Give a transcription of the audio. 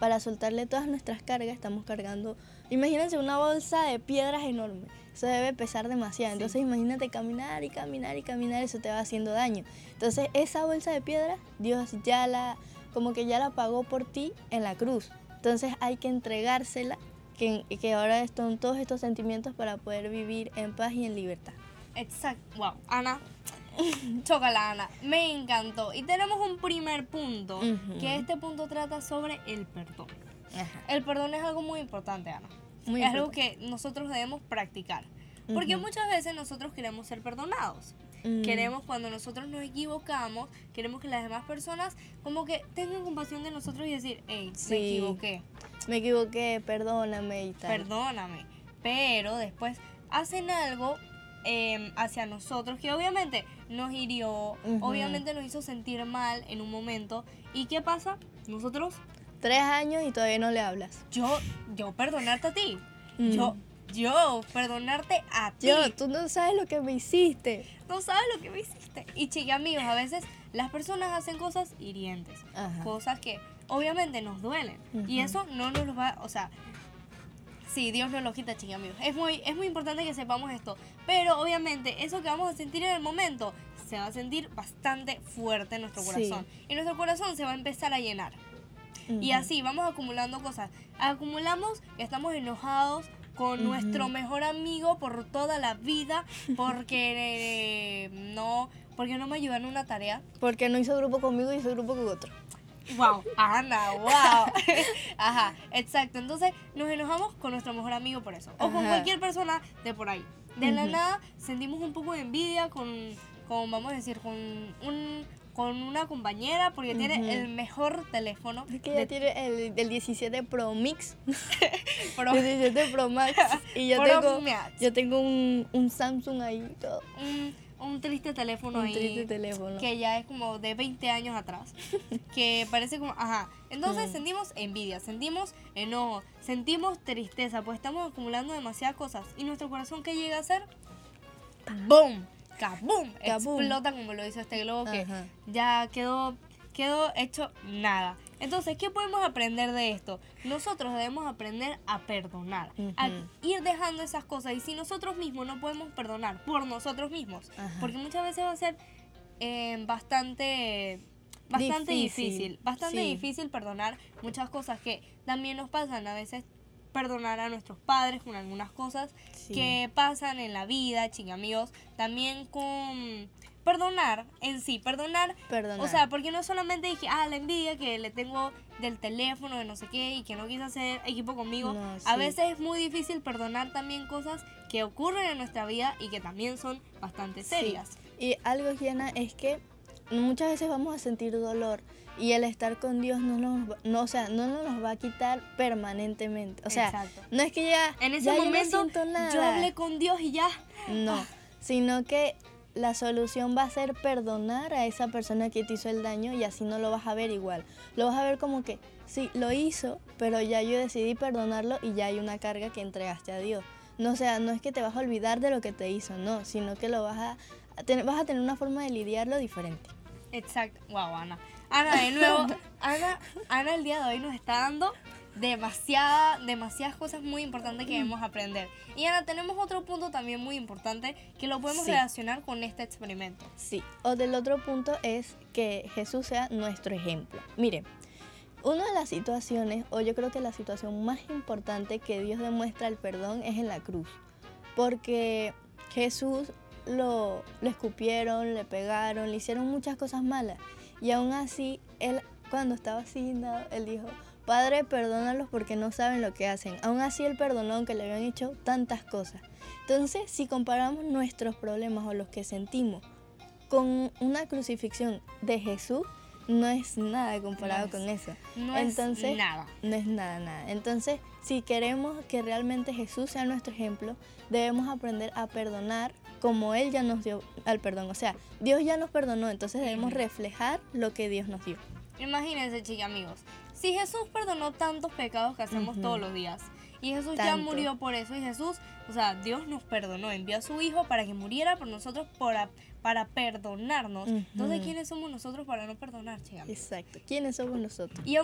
para soltarle todas nuestras cargas, estamos cargando, imagínense una bolsa de piedras enorme, eso debe pesar demasiado, Sí. entonces imagínate caminar y caminar y caminar, eso te va haciendo daño. Entonces esa bolsa de piedras, Dios como que ya la pagó por ti en la cruz. Entonces hay que entregársela, que ahora están todos estos sentimientos para poder vivir en paz y en libertad. Exacto. Wow, Ana, chócala, Ana, me encantó. Y tenemos un primer punto, que este punto trata sobre el perdón. Ajá. El perdón es algo muy importante, Ana. Muy es algo importante. que nosotros debemos practicar. Porque muchas veces nosotros queremos ser perdonados. Queremos, cuando nosotros nos equivocamos, queremos que las demás personas como que tengan compasión de nosotros y decir, hey, Sí. Me equivoqué, perdóname y tal. Perdóname. Pero después hacen algo hacia nosotros que obviamente nos hirió, obviamente nos hizo sentir mal en un momento. ¿Y qué pasa? Nosotros... 3 años y todavía no le hablas. Yo perdonarte a ti. Yo perdonarte a ti. Tú no sabes lo que me hiciste. No sabes lo que me hiciste. Y chica, amigos, a veces las personas hacen cosas hirientes. Ajá. Cosas que obviamente nos duelen. Y eso no nos lo va, o sea, sí, Dios nos lo quita, chica, amigos. Es muy importante que sepamos esto. Pero obviamente eso que vamos a sentir en el momento se va a sentir bastante fuerte en nuestro corazón. Y nuestro corazón se va a empezar a llenar. Y así vamos acumulando cosas. Acumulamos que estamos enojados con nuestro mejor amigo por toda la vida porque no me ayudó en una tarea. Porque no hizo grupo conmigo y hizo grupo con otro. Wow, Ana, wow. Ajá, exacto. Entonces nos enojamos con nuestro mejor amigo por eso. O con cualquier persona de por ahí. De la nada sentimos un poco de envidia con vamos a decir, con una compañera porque tiene el mejor teléfono. Es que ella tiene el 17 Pro Mix, Pro, 17 Pro Max y yo tengo un Samsung ahí todo. Un triste teléfono Un ahí. triste teléfono. Que ya es como de 20 años atrás. Que parece como, ajá. Entonces sentimos envidia, sentimos enojo, sentimos tristeza, pues estamos acumulando demasiadas cosas. Y nuestro corazón, ¿qué llega a hacer? ¡Boom! ¡Kaboom! Explota, como lo dice este globo, que ya quedó hecho nada. Entonces, ¿qué podemos aprender de esto? Nosotros debemos aprender a perdonar, a ir dejando esas cosas. Y si nosotros mismos no podemos perdonar por nosotros mismos, porque muchas veces va a ser bastante difícil perdonar muchas cosas que también nos pasan. A veces perdonar a nuestros padres con algunas cosas que pasan en la vida, amigos. También con perdonar en sí, perdonar. O sea, porque no solamente dije, la envidia que le tengo del teléfono, de no sé qué, y que no quiso hacer equipo conmigo. No, A veces es muy difícil perdonar también cosas que ocurren en nuestra vida y que también son bastante serias. Y algo, Gianna, es que muchas veces vamos a sentir dolor y el estar con Dios no nos va a quitar permanentemente. O sea, no es que ya en ese ya momento yo no siento nada. Yo hablé con Dios y ya. No, sino que la solución va a ser perdonar a esa persona que te hizo el daño y así no lo vas a ver igual. Lo vas a ver como que sí, lo hizo, pero ya yo decidí perdonarlo y ya hay una carga que entregaste a Dios. No, o sea, no es que te vas a olvidar de lo que te hizo, no, sino que vas a tener una forma de lidiarlo diferente. Exacto. Wow, Ana. Ana, de nuevo, Ana el día de hoy nos está dando demasiadas cosas muy importantes que debemos aprender. Y Ana, tenemos otro punto también muy importante que lo podemos relacionar con este experimento. Sí, del otro punto es que Jesús sea nuestro ejemplo. Miren, una de las situaciones, o yo creo que la situación más importante que Dios demuestra el perdón es en la cruz. Porque Jesús lo escupieron, le pegaron, le hicieron muchas cosas malas. Y aún así, él cuando estaba asignado, él dijo, Padre, perdónalos porque no saben lo que hacen. Aún así, él perdonó aunque le habían hecho tantas cosas. Entonces, si comparamos nuestros problemas o los que sentimos con una crucifixión de Jesús, no es nada comparado con eso. No es nada. No es nada. Entonces, si queremos que realmente Jesús sea nuestro ejemplo, debemos aprender a perdonar como Él ya nos dio al perdón. O sea, Dios ya nos perdonó, entonces debemos reflejar lo que Dios nos dio. Imagínense, chicos, amigos, si Jesús perdonó tantos pecados que hacemos todos los días, y Jesús ya murió por eso, y Jesús, o sea, Dios nos perdonó, envió a su Hijo para que muriera por nosotros, para perdonarnos. Entonces, ¿quiénes somos nosotros para no perdonar, chicos? Exacto, ¿quiénes somos nosotros? Y